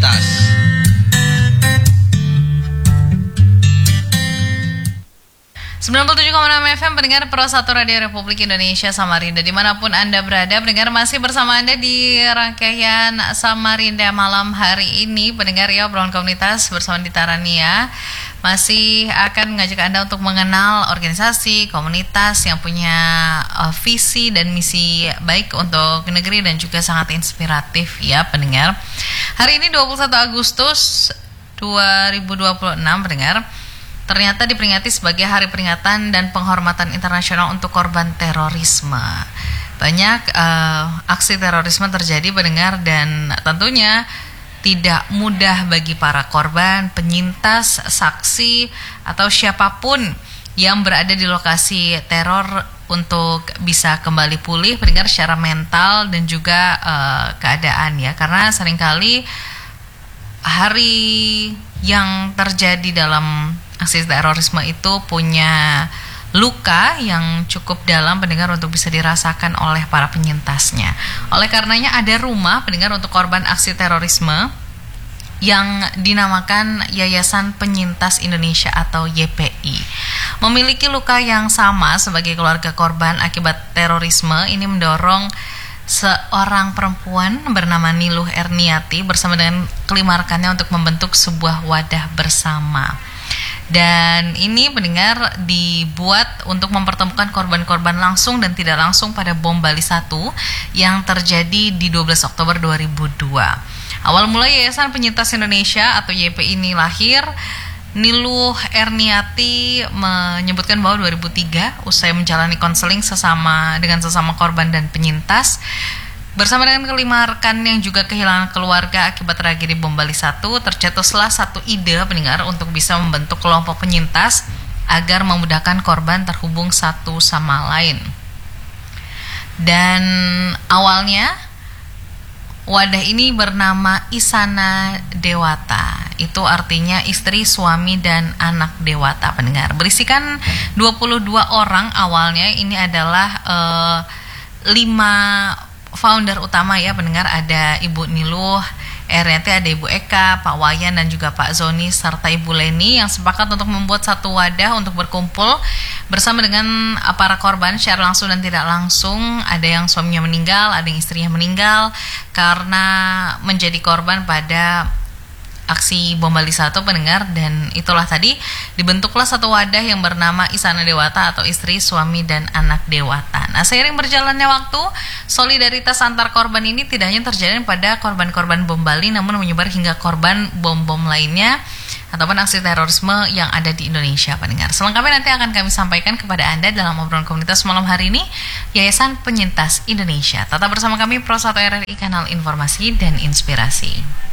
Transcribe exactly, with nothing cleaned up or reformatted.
komunitas. sembilan puluh tujuh koma enam F M pendengar Pro satu Radio Republik Indonesia Samarinda, dimanapun Anda berada. Pendengar, masih bersama Anda di rangkaian Samarinda malam hari ini. Pendengar ya, obrolan komunitas bersama Dita Rania masih akan mengajak Anda untuk mengenal organisasi, komunitas yang punya uh, visi dan misi baik untuk negeri dan juga sangat inspiratif ya pendengar. Hari ini dua puluh satu Agustus dua ribu dua puluh enam pendengar, ternyata diperingati sebagai Hari Peringatan dan Penghormatan Internasional untuk Korban Terorisme. Banyak uh, aksi terorisme terjadi pendengar, dan tentunya tidak mudah bagi para korban, penyintas, saksi, atau siapapun yang berada di lokasi teror untuk bisa kembali pulih pendengar secara mental dan juga uh, keadaan ya. Karena seringkali hari yang terjadi dalam aksi terorisme itu punya luka yang cukup dalam pendengar untuk bisa dirasakan oleh para penyintasnya. Oleh karenanya ada rumah pendengar untuk korban aksi terorisme yang dinamakan Yayasan Penyintas Indonesia atau Y P I. Memiliki luka yang sama sebagai keluarga korban akibat terorisme, ini mendorong seorang perempuan bernama Niluh Erniati bersama dengan kelima rekannya untuk membentuk sebuah wadah bersama. Dan ini pendengar dibuat untuk mempertemukan korban-korban langsung dan tidak langsung pada bom Bali satu yang terjadi di dua belas Oktober dua ribu dua. Awal mula Yayasan Penyintas Indonesia atau Y P I ini lahir, Niluh Erniati menyebutkan bahwa dua ribu tiga usai menjalani konseling sesama dengan sesama korban dan penyintas bersama dengan kelima rekan yang juga kehilangan keluarga akibat tragedi bom Bali satu, tercetuslah satu ide pendengar untuk bisa membentuk kelompok penyintas agar memudahkan korban terhubung satu sama lain. Dan awalnya wadah ini bernama Isana Dewata. Itu artinya istri, suami, dan anak dewata pendengar. Berisikan dua puluh dua orang awalnya. Ini adalah uh, lima founder utama ya pendengar. Ada Ibu Niluh Erniati, ada Ibu Eka, Pak Wayan, dan juga Pak Zoni serta Ibu Leni yang sepakat untuk membuat satu wadah untuk berkumpul bersama dengan para korban secara langsung dan tidak langsung. Ada yang suaminya meninggal, ada yang istrinya meninggal karena menjadi korban pada aksi bom Bali satu pendengar. Dan itulah tadi dibentuklah satu wadah yang bernama Isana Dewata atau istri, suami, dan anak dewata. Nah, seiring berjalannya waktu, solidaritas antar korban ini tidak hanya terjadi pada korban-korban bom Bali, namun menyebar hingga korban bom-bom lainnya ataupun aksi terorisme yang ada di Indonesia pendengar. Selengkapnya nanti akan kami sampaikan kepada Anda dalam obrolan komunitas malam hari ini, Yayasan Penyintas Indonesia. Tetap bersama kami Pro satu R R I, kanal informasi dan inspirasi.